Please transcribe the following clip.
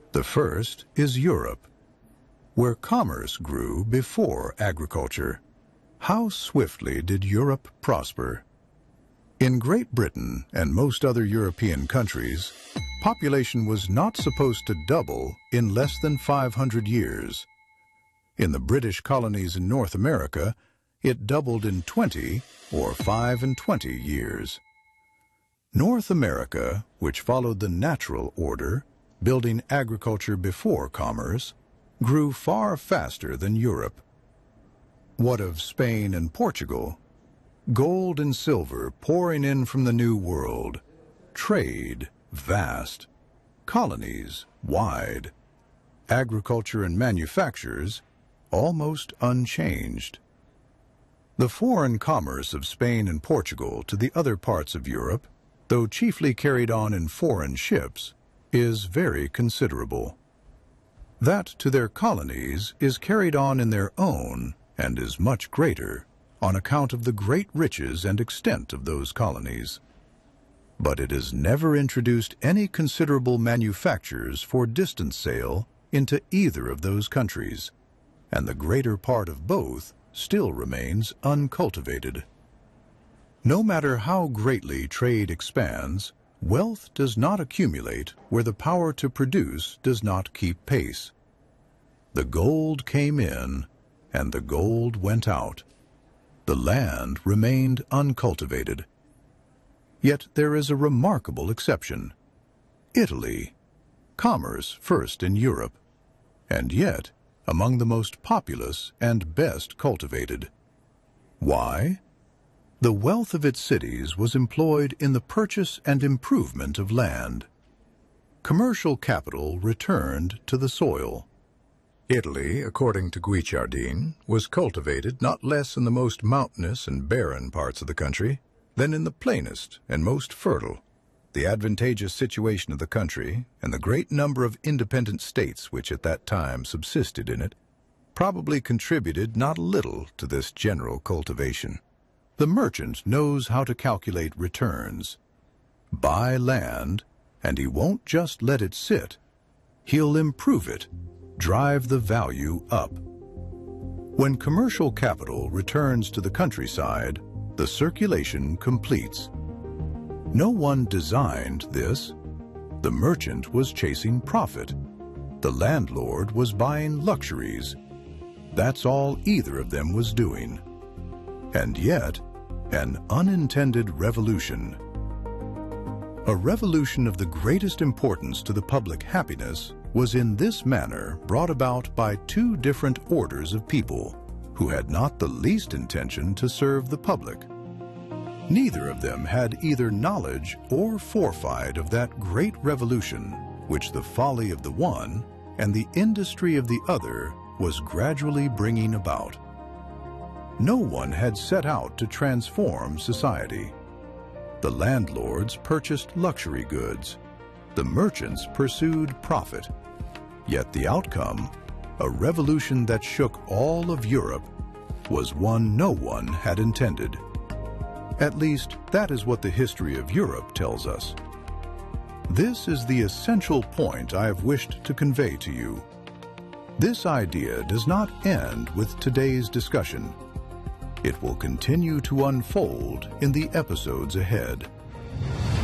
The first is Europe, where commerce grew before agriculture. How swiftly did Europe prosper? In Great Britain and most other European countries, population was not supposed to double in less than 500 years. In the British colonies in North America, it doubled in 20 or 5 and 20 years. North America, which followed the natural order, building agriculture before commerce, grew far faster than Europe. What of Spain and Portugal? Gold and silver pouring in from the New World, trade vast, colonies wide, agriculture and manufactures almost unchanged. The foreign commerce of Spain and Portugal to the other parts of Europe, though chiefly carried on in foreign ships, is very considerable. That to their colonies is carried on in their own and is much greater on account of the great riches and extent of those colonies. But it has never introduced any considerable manufactures for distant sale into either of those countries, and the greater part of both still remains uncultivated. No matter how greatly trade expands, wealth does not accumulate where the power to produce does not keep pace. The gold came in, and the gold went out. The land remained uncultivated. Yet there is a remarkable exception. Italy, commerce first in Europe, and yet among the most populous and best cultivated. Why? The wealth of its cities was employed in the purchase and improvement of land. Commercial capital returned to the soil. Italy, according to Guicciardin, was cultivated not less in the most mountainous and barren parts of the country than in the plainest and most fertile. The advantageous situation of the country and the great number of independent states which at that time subsisted in it probably contributed not a little to this general cultivation. The merchant knows how to calculate returns. Buy land, and he won't just let it sit. He'll improve it, drive the value up. When commercial capital returns to the countryside, the circulation completes. No one designed this. The merchant was chasing profit. The landlord was buying luxuries. That's all either of them was doing. And yet, an unintended revolution. A revolution of the greatest importance to the public happiness was in this manner brought about by two different orders of people who had not the least intention to serve the public. Neither of them had either knowledge or foresight of that great revolution which the folly of the one and the industry of the other was gradually bringing about. No one had set out to transform society. The landlords purchased luxury goods. The merchants pursued profit. Yet the outcome, a revolution that shook all of Europe, was one no one had intended. At least, that is what the history of Europe tells us. This is the essential point I have wished to convey to you. This idea does not end with today's discussion. It will continue to unfold in the episodes ahead.